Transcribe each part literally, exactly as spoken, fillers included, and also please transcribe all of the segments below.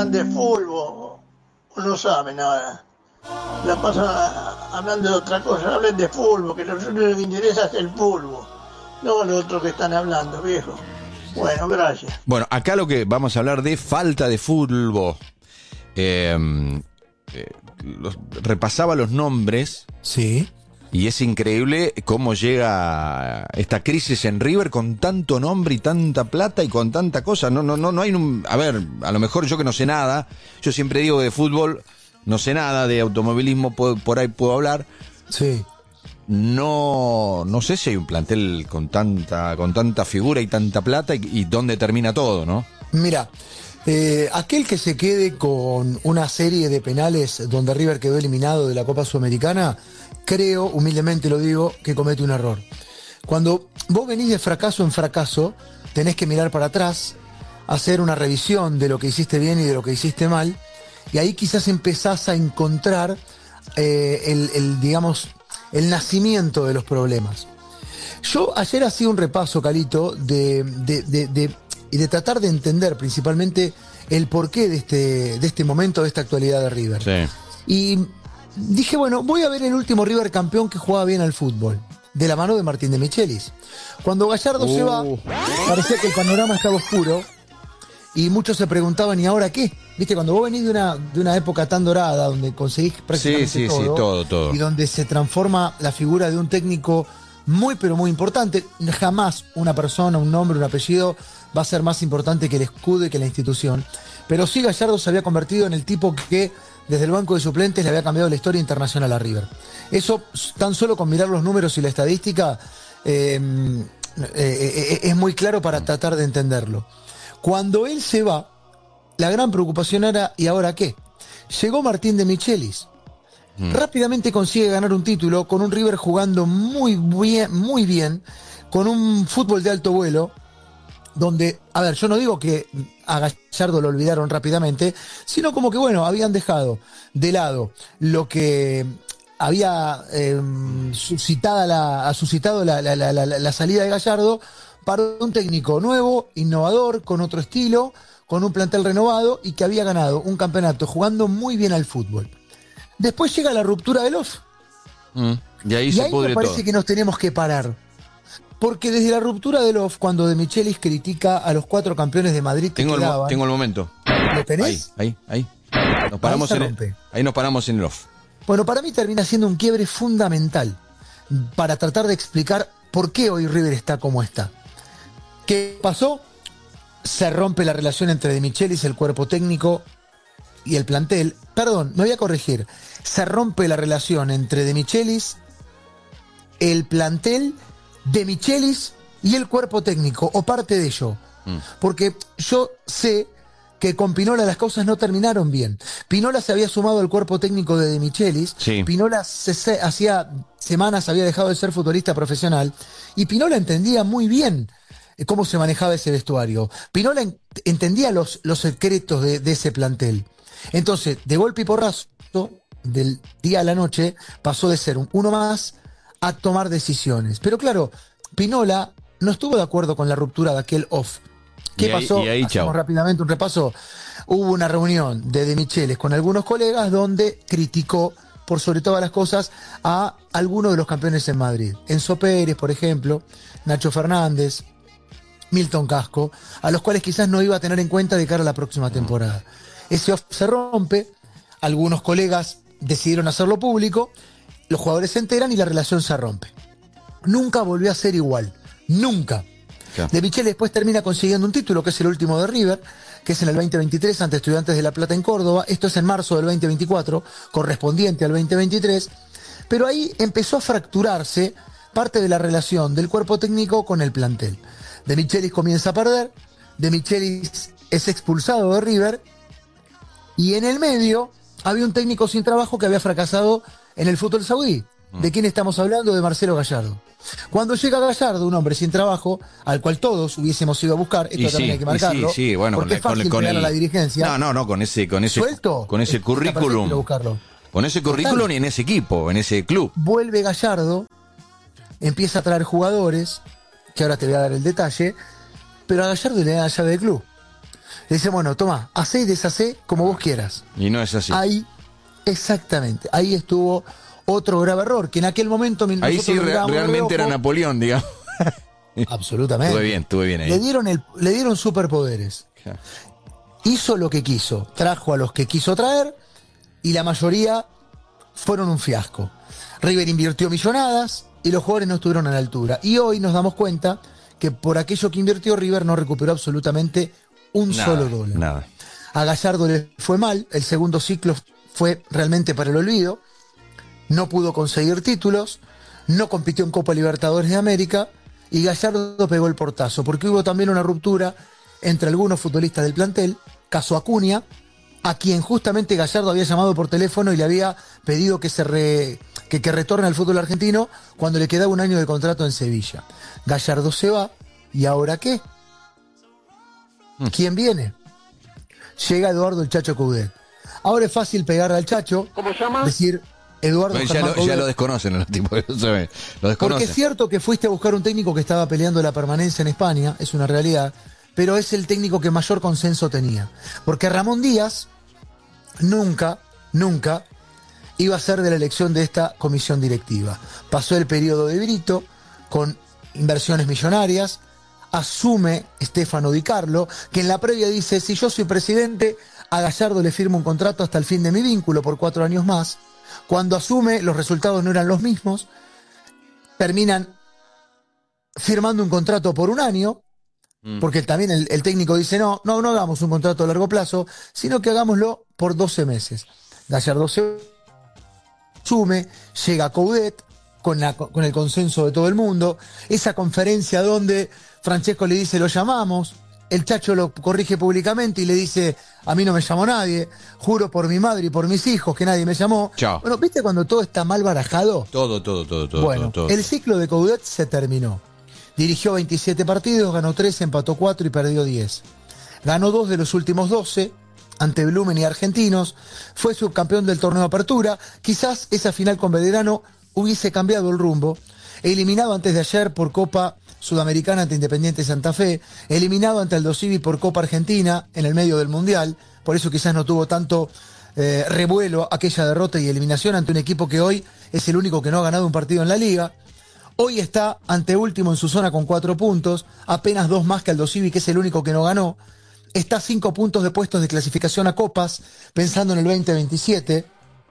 hablan de fútbol, no saben nada. La pasan hablando de otra cosa, hablen de fútbol, que lo único que interesa es el fútbol, no lo otro que están hablando, viejo. Bueno, gracias. Bueno, acá lo que vamos a hablar de falta de fútbol. Eh, eh, los, repasaba los nombres. Sí. Y es increíble cómo llega esta crisis en River con tanto nombre y tanta plata y con tanta cosa. No, no, no, no hay un, a ver, a lo mejor yo que no sé nada, yo siempre digo de fútbol, no sé nada, de automovilismo por, por ahí puedo hablar. Sí. No, no sé si hay un plantel con tanta, con tanta figura y tanta plata y, y dónde termina todo, ¿no? Mira, eh, aquel que se quede con una serie de penales donde River quedó eliminado de la Copa Sudamericana, creo, humildemente lo digo, que comete un error. Cuando vos venís de fracaso en fracaso, tenés que mirar para atrás, hacer una revisión de lo que hiciste bien y de lo que hiciste mal, y ahí quizás empezás a encontrar eh, el, el, digamos, el nacimiento de los problemas. Yo ayer hacía un repaso, Calito, de, de, de, de, y de tratar de entender principalmente el porqué de este, de este momento, de esta actualidad de River. Sí. Y dije, bueno, voy a ver el último River campeón que jugaba bien al fútbol, de la mano de Martín de Michelis. Cuando Gallardo uh. se va, parecía que el panorama estaba oscuro y muchos se preguntaban, ¿y ahora qué? Viste, cuando vos venís de una, de una época tan dorada, donde conseguís prácticamente sí, sí, todo, sí, todo, todo, y donde se transforma la figura de un técnico muy, pero muy importante, jamás una persona, un nombre, un apellido va a ser más importante que el escudo y que la institución. Pero sí, Gallardo se había convertido en el tipo que desde el banco de suplentes le había cambiado la historia internacional a River. Eso, tan solo con mirar los números y la estadística, eh, eh, eh, es muy claro para tratar de entenderlo. Cuando él se va, la gran preocupación era, ¿y ahora qué? Llegó Martín de Michelis. Mm. Rápidamente consigue ganar un título con un River jugando muy bien, muy bien, con un fútbol de alto vuelo, donde, a ver, yo no digo que a Gallardo lo olvidaron rápidamente, sino como que, bueno, habían dejado de lado lo que había eh, suscitada la, ha suscitado la, la, la, la, la salida de Gallardo para un técnico nuevo, innovador, con otro estilo, con un plantel renovado y que había ganado un campeonato jugando muy bien al fútbol. Después llega la ruptura del off. Mm, y ahí, y se ahí pudre me parece todo. que nos tenemos que parar. Porque desde la ruptura del off, cuando De Michelis critica a los cuatro campeones de Madrid que tengo quedaban... El, tengo el momento. ¿Lo tenés? Ahí, ahí, ahí. Nos paramos ahí, en el, ahí nos paramos en el off. Bueno, para mí termina siendo un quiebre fundamental para tratar de explicar por qué hoy River está como está. ¿Qué pasó? Se rompe la relación entre De Michelis, el cuerpo técnico y el plantel. Perdón, me voy a corregir. Se rompe la relación entre De Michelis, el plantel, De Michelis y el cuerpo técnico, o parte de ello. Mm. Porque yo sé que con Pinola las cosas no terminaron bien. Pinola se había sumado al cuerpo técnico de De Michelis. Sí. Pinola se, se, hacía semanas había dejado de ser futbolista profesional. Y Pinola entendía muy bien cómo se manejaba ese vestuario. Pinola en, entendía los, los secretos de, de ese plantel. Entonces, de golpe y porrazo, del día a la noche, pasó de ser un uno más a tomar decisiones. Pero claro, Pinola no estuvo de acuerdo con la ruptura de aquel off. ¿Qué y ahí, pasó? Y ahí, Hacemos rápidamente un repaso. Hubo una reunión de De Michelis con algunos colegas donde criticó, por sobre todas las cosas, a algunos de los campeones en Madrid. Enzo Pérez, por ejemplo, Nacho Fernández, Milton Casco, a los cuales quizás no iba a tener en cuenta de cara a la próxima temporada. Ese off se rompe, algunos colegas decidieron hacerlo público, los jugadores se enteran y la relación se rompe. Nunca volvió a ser igual, nunca. Claro. De Michelis después termina consiguiendo un título, que es el último de River, que es en el veinte veintitrés ante Estudiantes de La Plata en Córdoba. Esto es en marzo del veinte veinticuatro, correspondiente al veinte veintitrés. Pero ahí empezó a fracturarse parte de la relación del cuerpo técnico con el plantel. De Michelis comienza a perder, De Michelis es expulsado de River, y en el medio había un técnico sin trabajo que había fracasado en el fútbol saudí. ¿De quién estamos hablando? De Marcelo Gallardo. Cuando llega Gallardo, un hombre sin trabajo, al cual todos hubiésemos ido a buscar, esto y también sí, hay que marcarlo, sí, sí, bueno, porque con, es fácil con, con pegar el, a la dirigencia. No, no, no, con ese, con ese, ¿Suelto? con ese currículum, con ese currículum Total. Y en ese equipo, en ese club. Vuelve Gallardo, empieza a traer jugadores, que ahora te voy a dar el detalle, pero a Gallardo le da la llave del club. Le dice, bueno, toma, hacé y deshacé como vos quieras. Y no es así. Ahí, exactamente, ahí estuvo otro grave error, que en aquel momento... Ahí sí re realmente era Napoleón, digamos. Absolutamente. Estuve bien, estuve bien ahí. Le dieron, el, le dieron superpoderes. Claro. Hizo lo que quiso, trajo a los que quiso traer y la mayoría fueron un fiasco. River invirtió millonadas y los jugadores no estuvieron a la altura. Y hoy nos damos cuenta que por aquello que invirtió River no recuperó absolutamente un Nada, solo dólar. Nada. A Gallardo le fue mal, el segundo ciclo fue realmente para el olvido, no pudo conseguir títulos, no compitió en Copa Libertadores de América y Gallardo pegó el portazo, porque hubo también una ruptura entre algunos futbolistas del plantel, caso Acuña, a quien justamente Gallardo había llamado por teléfono y le había pedido que se re, que, que retorne al fútbol argentino cuando le quedaba un año de contrato en Sevilla. Gallardo se va, ¿y ahora qué? ¿Quién viene? Llega Eduardo el Chacho Coudet. Ahora es fácil pegarle al Chacho, ¿Cómo se llama? decir Eduardo No, ya, Germán lo, Coudet. ya lo desconocen los tipos, lo saben, lo desconocen. Porque es cierto que fuiste a buscar un técnico que estaba peleando la permanencia en España, es una realidad, pero es el técnico que mayor consenso tenía. Porque Ramón Díaz nunca, nunca iba a ser de la elección de esta comisión directiva. Pasó el periodo de Brito con inversiones millonarias, asume Stefano Di Carlo, que en la previa dice, si yo soy presidente, a Gallardo le firmo un contrato hasta el fin de mi vínculo por cuatro años más. Cuando asume, los resultados no eran los mismos, terminan firmando un contrato por un año, porque también el, el técnico dice, no, no, no hagamos un contrato a largo plazo, sino que hagámoslo por doce meses. Gallardo se asume, llega Coudet, con, la, con el consenso de todo el mundo, esa conferencia donde Francesco le dice, lo llamamos, el Chacho lo corrige públicamente y le dice, a mí no me llamó nadie, juro por mi madre y por mis hijos que nadie me llamó. Chao. Bueno, ¿viste cuando todo está mal barajado? Todo, todo, todo, todo. Bueno, todo, todo. el ciclo de Coudet se terminó. Dirigió veintisiete partidos, ganó tres, empató cuatro y perdió diez. Ganó dos de los últimos doce, ante Blumen y Argentinos. Fue subcampeón del torneo Apertura. Quizás esa final con Belgrano hubiese cambiado el rumbo. Eliminado antes de ayer por Copa Sudamericana ante Independiente Santa Fe. Eliminado ante Aldo Civi por Copa Argentina en el medio del Mundial. Por eso quizás no tuvo tanto eh, revuelo aquella derrota y eliminación ante un equipo que hoy es el único que no ha ganado un partido en la Liga. Hoy está anteúltimo en su zona con cuatro puntos, apenas dos más que Aldo Civi, que es el único que no ganó. Está a cinco puntos de puestos de clasificación a Copas, pensando en el veinte veintisiete.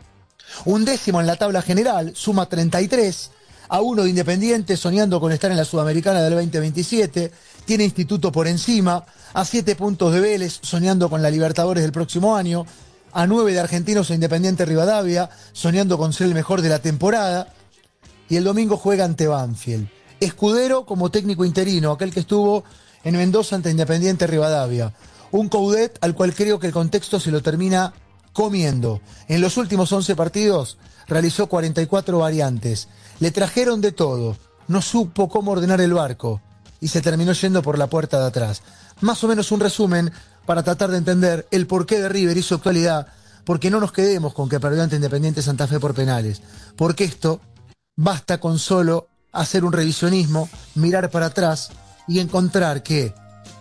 Un décimo en la tabla general, suma treinta y tres. A uno de Independiente, soñando con estar en la Sudamericana del veinte veintisiete. Tiene Instituto por encima. A siete puntos de Vélez, soñando con la Libertadores del próximo año. A nueve de Argentinos e Independiente Rivadavia, soñando con ser el mejor de la temporada. Y el domingo juega ante Banfield. Escudero como técnico interino, aquel que estuvo en Mendoza ante Independiente Rivadavia. Un Coudet al cual creo que el contexto se lo termina comiendo. En los últimos once partidos realizó cuarenta y cuatro variantes. Le trajeron de todo. No supo cómo ordenar el barco. Y se terminó yendo por la puerta de atrás. Más o menos un resumen para tratar de entender el porqué de River y su actualidad. Porque no nos quedemos con que perdió ante Independiente Santa Fe por penales. Porque esto... basta con solo hacer un revisionismo, mirar para atrás y encontrar que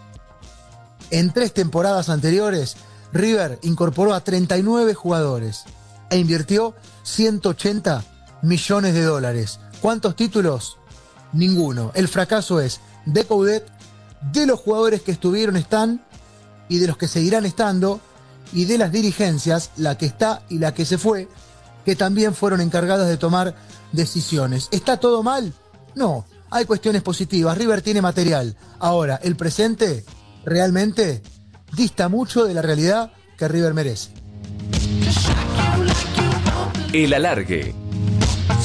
en tres temporadas anteriores River incorporó a treinta y nueve jugadores e invirtió ciento ochenta millones de dólares. ¿Cuántos títulos? Ninguno. El fracaso es de Coudet, de los jugadores que estuvieron, están y de los que seguirán estando y de las dirigencias, la que está y la que se fue, que también fueron encargadas de tomar decisiones. ¿Está todo mal? No, hay cuestiones positivas. River tiene material. Ahora, el presente realmente dista mucho de la realidad que River merece. El Alargue,